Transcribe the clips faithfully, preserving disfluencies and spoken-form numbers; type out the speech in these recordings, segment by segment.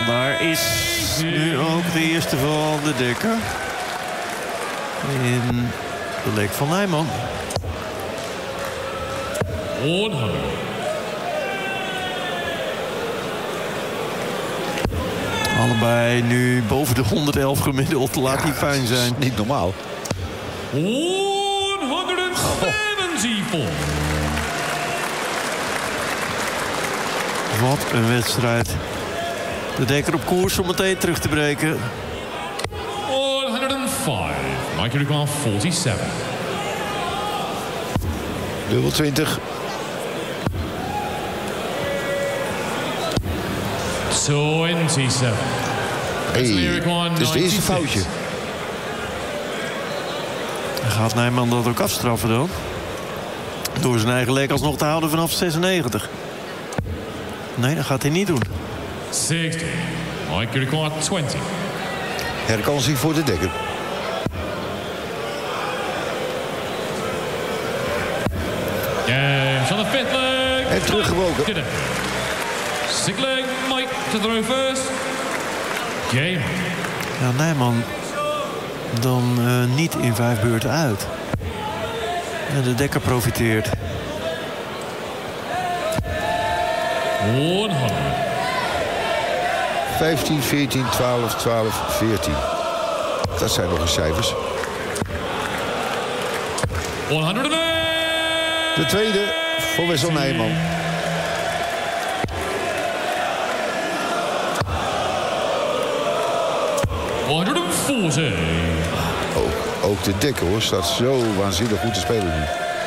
Daar is nu ook de eerste van de Dekker. In de lek van Nijman. honderd. Allebei nu boven de honderdelf gemiddeld. Laat die fijn zijn. Niet normaal. honderdzevenenzeventig. Wat een wedstrijd. De Dekker op koers om meteen terug te breken. honderdvijf. Mike Ricard, zevenenveertig. Dubbel twintig. tweeënzeventig. Hey, dat is de eerste foutje. Gaat Nijman dat ook afstraffen dan? Door zijn eigen lek alsnog te houden vanaf zesennegentig. Nee, dat gaat hij niet doen. zestig. Mike Ricard, twintig. Herkansing voor de Dekker. Games on the fifth leg. En teruggebroken. Sixth leg, Mike to throw first. Game. Ja, Nijman dan uh, niet in vijf beurten uit. En de Dekker profiteert. honderd. vijftien, veertien, twaalf, twaalf, veertien. Dat zijn nog eens cijfers. honderd. De tweede voor Wessel Nijman. honderdveertig. Ook, ook de Dekker hoor, staat zo waanzinnig goed te spelen nu.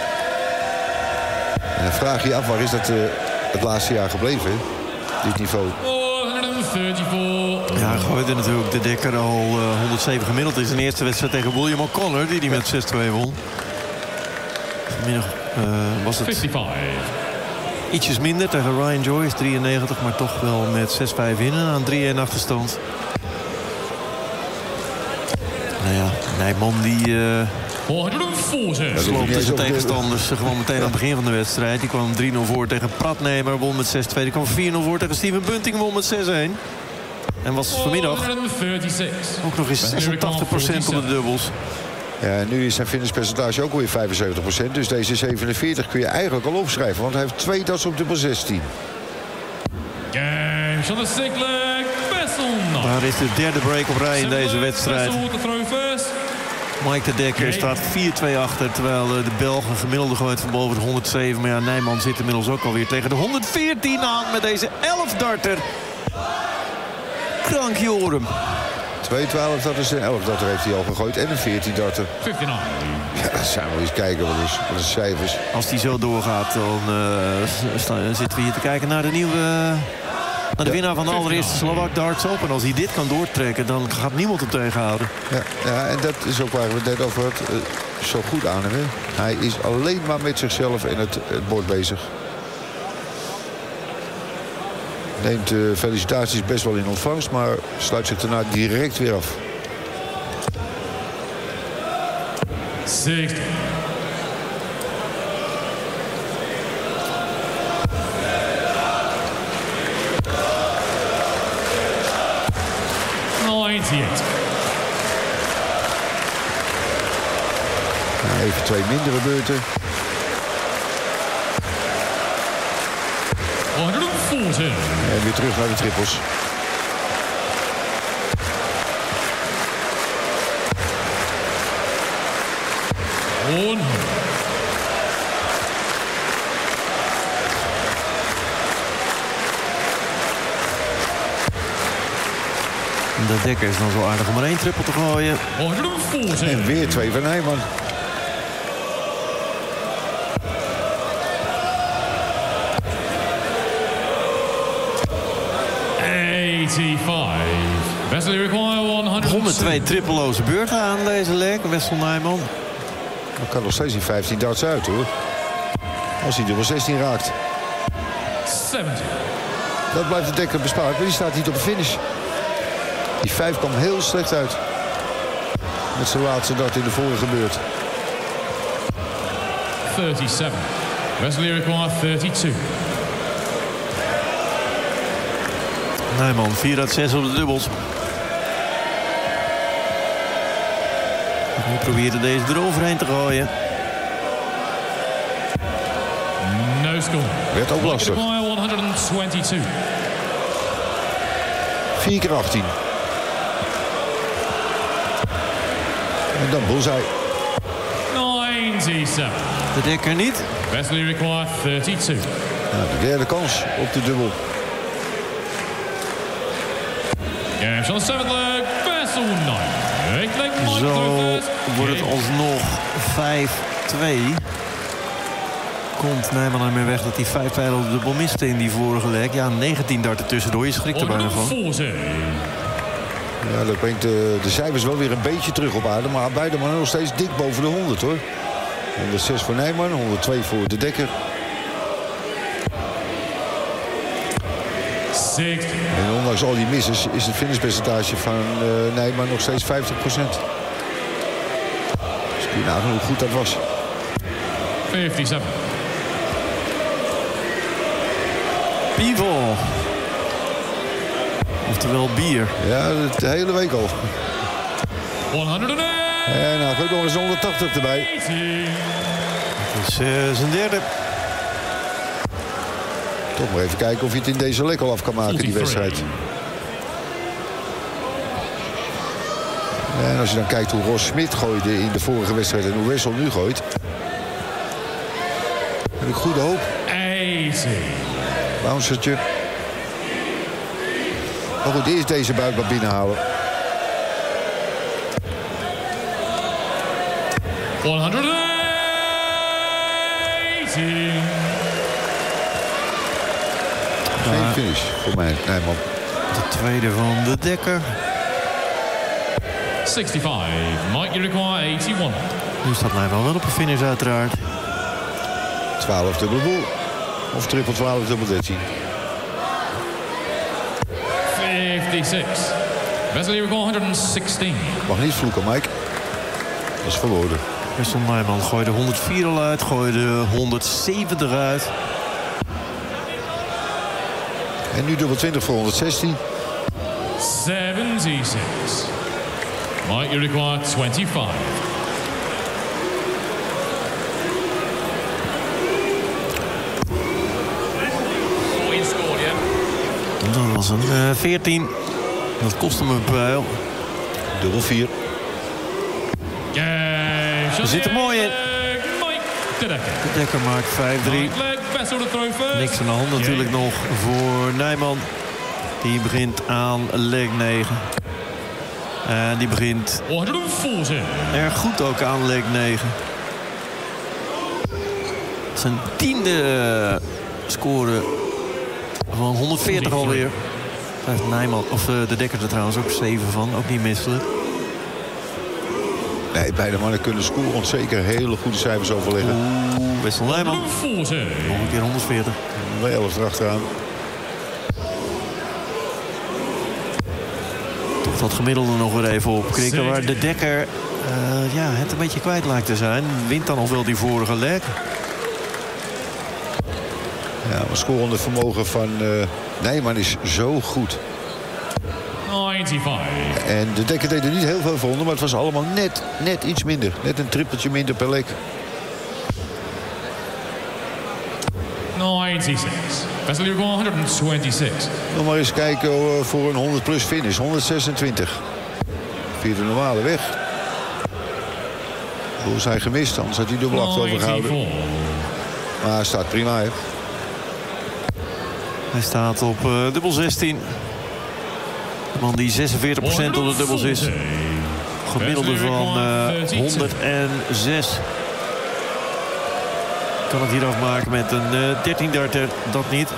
En dan vraag je je af, waar is dat uh, het laatste jaar gebleven, hè? Dit niveau. honderdvierentachtig. Ja, gooide natuurlijk de Dekker al uh, honderdzeven gemiddeld. Is een eerste wedstrijd tegen William O'Connor, die die met zes twee won. Vanmiddag uh, was het vijfenvijftig. ietsjes minder tegen Ryan Joyce, drieënnegentig, maar toch wel met zes vijf in aan drie-een achterstand. Nou ja, Nijman die uh, honderdveertig. sloopte zijn tegenstanders gewoon meteen aan het begin van de wedstrijd. Die kwam drie nul voor tegen Pratnemer, won met zes twee. Die kwam vier nul voor tegen Steven Bunting, won met zes-een. En was vanmiddag ook nog eens zesentachtig procent op de dubbels. Ja, nu is zijn finishpercentage ook weer vijfenzeventig procent. Dus deze zevenenveertig kun je eigenlijk al opschrijven. Want hij heeft twee das op dubbel zestien. Games on the sixth leg. Wessel. Daar is de derde break op rij in deze wedstrijd. Mike de Dekker staat vier twee achter. Terwijl de Belgen gemiddelde gooit van boven de honderdzeven. Maar ja, Nijman zit inmiddels ook alweer tegen de honderdveertien aan. Met deze elf darter. Krank Jorum. twee twaalf darters en elf darter heeft hij al gegooid. En een veertien darter. vijfenvijftig. Ja, dat zijn we eens kijken wat is, wat is cijfers. Als die zo doorgaat, dan uh, zitten we hier te kijken naar de nieuwe... Uh, naar de winnaar van de allereerste Slovak Darts Open. En als hij dit kan doortrekken, dan gaat niemand hem tegenhouden. Ja, ja, en dat is ook waar we het net over hadden. Uh, zo goed aan hem, hè? Hij is alleen maar met zichzelf en het, het bord bezig. Neemt uh, felicitaties best wel in ontvangst, maar sluit zich daarna direct weer af. zestig. negenennegentig. Nou, even twee mindere beurten. honderdveertig. En weer terug naar de trippels. honderd. De Dekker is dan zo aardig om er één trippel te gooien. honderdveertig. En weer twee van Nijman. vijfennegentig. Wesley require honderd. honderd twee trippelloze beurten aan deze leg. Wessel Nijman. Dat kan nog steeds die vijftien darts uit, hoor. Als hij dubbel zestien raakt. zeventig. Dat blijft de Dekker bespaard, maar die staat niet op de finish. Die vijf kwam heel slecht uit. Met zijn laatste dart in de vorige beurt. zevenendertig. Wesley require tweeëndertig. Nijman, vier uit zes op de dubbels. Nu probeerde deze eroverheen te gooien. No score. Werd ook lastig. honderdtweeëntwintig. vier keer achttien. En dan bullseye. ninety-seven. De Dekker niet. Wesley require thirty-two. Nou, de derde kans op de dubbel. Games on the seventh leg. Vessel nine. Eighth leg. Mike Zo Douglas. wordt het alsnog vijf twee. Komt Nijman ermee weg dat hij vijf pijlen op de dubbel miste in die vorige leg. Ja, negentien darten tussendoor. Je schrikt er bijna van. honderdveertig. Ja, dat brengt de, de cijfers wel weer een beetje terug op aarde. Maar beide mannen nog steeds dik boven de honderd, hoor. honderdzes voor Nijman, honderdtwee voor de Dekker. zestig. En ondanks al die misses is het finishpercentage van uh, Nijman nog steeds vijftig procent. Dus kun je nagaan hoe goed dat was. vijfenvijftig. Pivo. Oftewel bier. Ja, de hele week al. honderdachttien. En nou, ook nog eens honderdtachtig erbij. Dat is uh, zijn derde. Toch maar even kijken of hij het in deze lek al af kan maken, die wedstrijd. En als je dan kijkt hoe Ross Smit gooide in de vorige wedstrijd en hoe Wessel nu gooit, heb ik goede hoop. tachtig. Bouncertje. Maar goed, eerst deze buik wat binnenhalen. honderdtachtig. Geen finish voor mij, Nijman. De tweede van de Dekker. zesenzestig. Mike, you require eenennegentig. Nu staat Nijman wel op een finish uiteraard. twaalf dubbel boel. Of triple twaalf dubbel dertien. vijfenzestig. Wesley require honderdzestien. Mag niet vloeken, Mike. Dat is verloren. Wessel Nijman gooide honderdvier al uit. Gooide honderdzeventig uit. En nu dubbel twintig voor honderdzestien. zevenenzestig. Mike, you require vijfentwintig. Dat was een uh, veertien. Dat kostte me een pijl. Dubbel vier. We zitten mooi in. Mike de Dekker. De Dekker maakt vijf drie. Niks aan de hand natuurlijk nog voor Nijman. Die begint aan leg negen. En die begint honderdveertig. erg goed ook aan leg negen. Zijn tiende score van honderdveertig alweer. Daar heeft Nijman, of de Dekker er trouwens ook zeven van. Ook niet misselijk. Nee, beide mannen kunnen scoren zeker hele goede cijfers overleggen. Oeh, Wessel Nijman. Nog een keer honderdveertig. Bij elf erachteraan. Toch dat gemiddelde nog weer even opkrikken. Waar de Dekker uh, ja, het een beetje kwijt lijkt te zijn. Wint dan nog wel die vorige leg. Ja, maar scorende vermogen van uh, Nijman is zo goed. negenennegentig. En de Dekker deed er niet heel veel voor onder, maar het was allemaal net, net iets minder. Net een trippeltje minder per leg. negenenzestig. Wesley require honderdtweeëntwintig. Nog maar eens kijken uh, voor een honderd plus finish. honderdzesentwintig. Via de normale weg. Hoe is hij gemist? Anders had hij dubbel acht overgehouden. Maar hij staat prima, hè. Hij staat op uh, dubbel zestien. De man die zesenveertig procent op de dubbels is. Gemiddelde van uh, honderdzes. Kan het hier afmaken met een uh, dertien darter. Dat niet.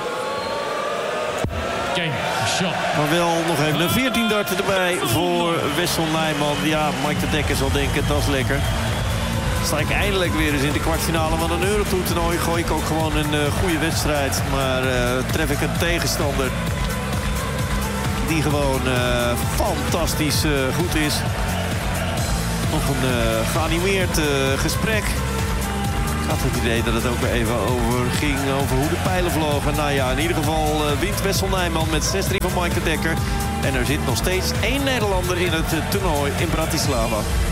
Maar wel nog even een veertien darter erbij voor Wessel Nijman. Ja, Mike de Dekker zal denken, dat is lekker. Sta ik eindelijk weer eens in de kwartfinale van een Eurotour-toernooi. Gooi ik ook gewoon een uh, goede wedstrijd. Maar uh, tref ik een tegenstander die gewoon uh, fantastisch uh, goed is. Nog een uh, geanimeerd uh, gesprek. had het idee dat het ook weer even over ging, over hoe de pijlen vlogen. Nou ja, in ieder geval uh, wint Wessel Nijman met zes drie van Mike de Dekker. En er zit nog steeds één Nederlander in het uh, toernooi in Bratislava.